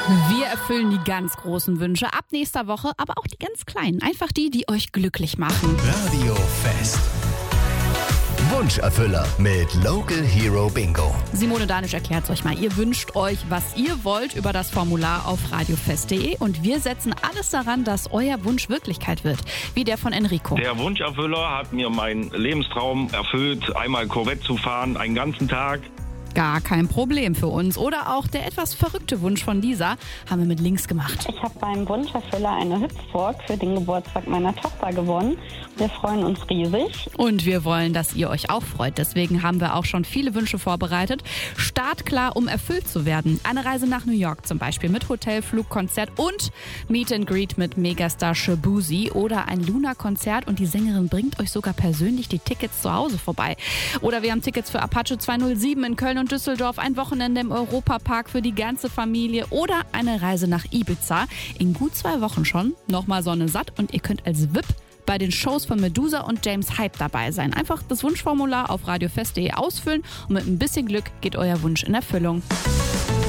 Wir erfüllen die ganz großen Wünsche ab nächster Woche, aber auch die ganz kleinen. Einfach die, die euch glücklich machen. Radio Fest. Wunscherfüller mit Local Hero Bingo. Simone Danisch erklärt es euch mal. Ihr wünscht euch, was ihr wollt, über das Formular auf radiofest.de und wir setzen alles daran, dass euer Wunsch Wirklichkeit wird. Wie der von Enrico. Der Wunscherfüller hat mir meinen Lebenstraum erfüllt, einmal Corvette zu fahren, einen ganzen Tag. Gar kein Problem für uns. Oder auch der etwas verrückte Wunsch von Lisa haben wir mit Links gemacht. Ich habe beim Wunscherfüller eine Hüpfburg für den Geburtstag meiner Tochter gewonnen. Wir freuen uns riesig. Und wir wollen, dass ihr euch auch freut. Deswegen haben wir auch schon viele Wünsche vorbereitet. Startklar, um erfüllt zu werden. Eine Reise nach New York zum Beispiel mit Hotel, Flug, Konzert und Meet and Greet mit Megastar Shabuzi oder ein Luna-Konzert und die Sängerin bringt euch sogar persönlich die Tickets zu Hause vorbei. Oder wir haben Tickets für Apache 207 in Köln und Düsseldorf, ein Wochenende im Europapark für die ganze Familie oder eine Reise nach Ibiza. In gut 2 Wochen schon. Nochmal Sonne satt und ihr könnt als VIP bei den Shows von Medusa und James Hype dabei sein. Einfach das Wunschformular auf radiofest.de ausfüllen und mit ein bisschen Glück geht euer Wunsch in Erfüllung.